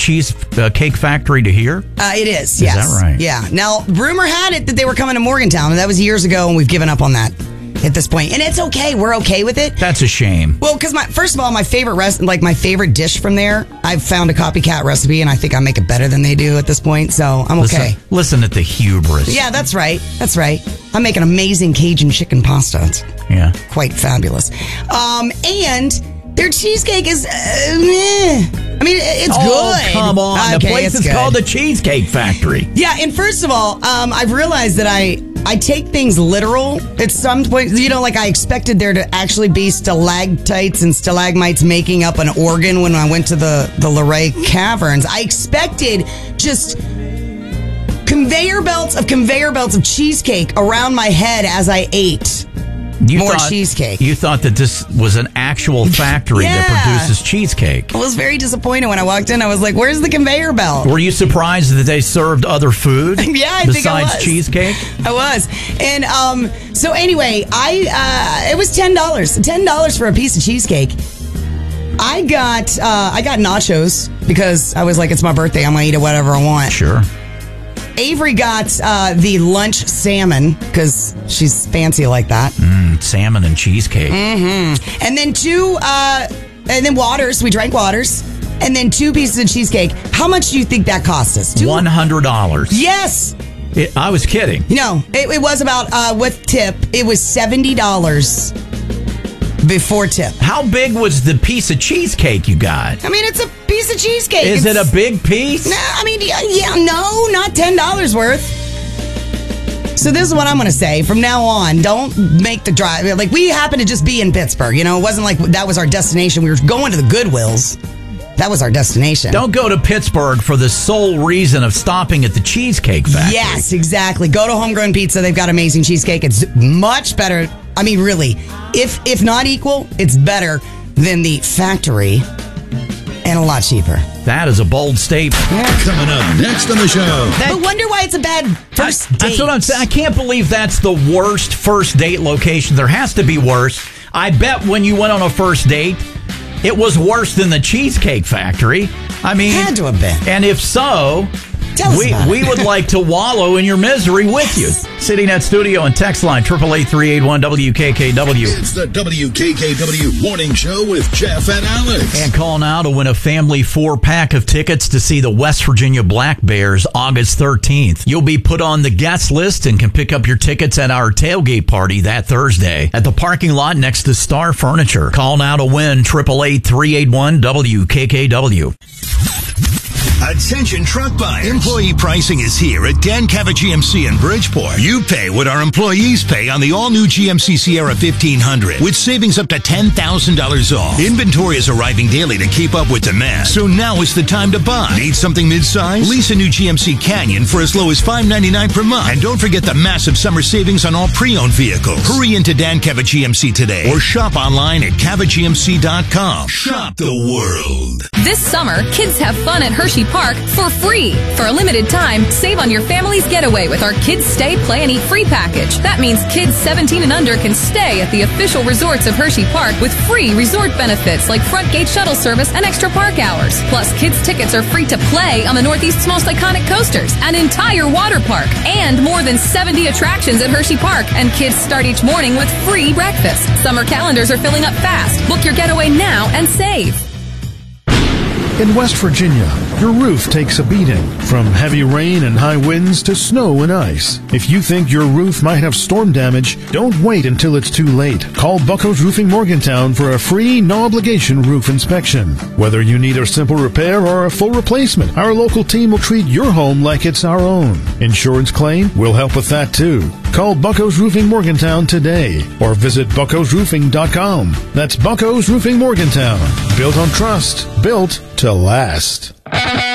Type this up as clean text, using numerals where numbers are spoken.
cheesecake factory to here? It is, yes. Is that right? Yeah. Now, rumor had it that they were coming to Morgantown, and that was years ago, and we've given up on that at this point. And it's okay. We're okay with it. That's a shame. Well, because first of all, my favorite my favorite dish from there, I've found a copycat recipe, and I think I make it better than they do at this point, so I'm okay. Listen at the hubris. Yeah, that's right. That's right. I make an amazing Cajun chicken pasta. It's quite fabulous. And their cheesecake is, I mean, it's good. Oh, come on. The place is called the Cheesecake Factory. Yeah, and first of all, I've realized that I take things literal at some point. You know, like I expected there to actually be stalactites and stalagmites making up an organ when I went to the Luray Caverns. I expected just conveyor belts of cheesecake around my head as I ate. Cheesecake. You thought that this was an actual factory that produces cheesecake. I was very disappointed when I walked in. I was like, where's the conveyor belt? Were you surprised that they served other food? Yeah, I think I was. Besides cheesecake? I was. And so anyway, it was $10 for a piece of cheesecake. I got nachos because I was like, it's my birthday. I'm going to eat it whatever I want. Sure. Avery got the lunch salmon because she's fancy like that. Salmon and cheesecake. Mm-hmm. And then and then waters. We drank waters. And then 2 pieces of cheesecake. How much do you think that cost us? $100. Yes. I was kidding. No, it was about, with tip, it was $70 before tip. How big was the piece of cheesecake you got? I mean, it's a piece of cheesecake. Is it a big piece? No, I mean, no, not $10 worth. So this is what I'm going to say. From now on, don't make the drive. Like, we happened to just be in Pittsburgh. You know, it wasn't like that was our destination. We were going to the Goodwills. That was our destination. Don't go to Pittsburgh for the sole reason of stopping at the Cheesecake Factory. Yes, exactly. Go to Homegrown Pizza. They've got amazing cheesecake. It's much better. I mean, really, if not equal, it's better than the factory and a lot cheaper. That is a bold statement. Coming up next on the show. But wonder why it's a bad first date. That's what I'm saying. I can't believe that's the worst first date location. There has to be worse. I bet when you went on a first date, it was worse than the Cheesecake Factory. I mean, had to have been. And if so, we would like to wallow in your misery with you. Sitting at studio and text line 888-381-WKKW. It's the WKKW Morning Show with Jeff and Alex. And call now to win a family 4-pack of tickets to see the West Virginia Black Bears August 13th. You'll be put on the guest list and can pick up your tickets at our tailgate party that Thursday at the parking lot next to Star Furniture. Call now to win 888-381-WKKW. Attention truck buyers. Employee pricing is here at Dan Cava GMC in Bridgeport. You pay what our employees pay on the all-new GMC Sierra 1500 with savings up to $10,000 off. Inventory is arriving daily to keep up with demand, so now is the time to buy. Need something mid-size? Lease a new GMC Canyon for as low as $599 per month. And don't forget the massive summer savings on all pre-owned vehicles. Hurry into Dan Cava GMC today or shop online at CavaGMC.com. Shop the world. This summer, kids have fun at Hershey Park for free. For a limited time, save on your family's getaway with our Kids Stay, Play, and Eat free package. That means kids 17 and under can stay at the official resorts of Hershey Park with free resort benefits like front gate shuttle service and extra park hours. Plus, kids' tickets are free to play on the Northeast's most iconic coasters, an entire water park, and more than 70 attractions at Hershey Park. And kids start each morning with free breakfast. Summer calendars are filling up fast. Book your getaway now and save. In West Virginia, your roof takes a beating, from heavy rain and high winds to snow and ice. If you think your roof might have storm damage, don't wait until it's too late. Call Buckos Roofing Morgantown for a free, no-obligation roof inspection. Whether you need a simple repair or a full replacement, our local team will treat your home like it's our own. Insurance claim? We'll help with that too. Call Buckos Roofing Morgantown today or visit buckosroofing.com. That's Buckos Roofing Morgantown. Built on trust. Built to last.